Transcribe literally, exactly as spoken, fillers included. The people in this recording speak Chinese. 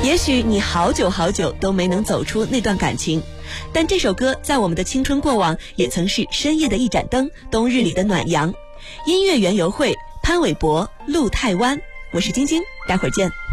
也许你好久好久都没能走出那段感情，但这首歌在我们的青春过往也曾是深夜的一盏灯，冬日里的暖阳。音乐园游会，潘玮柏，陆太湾。我是晶晶，待会儿见。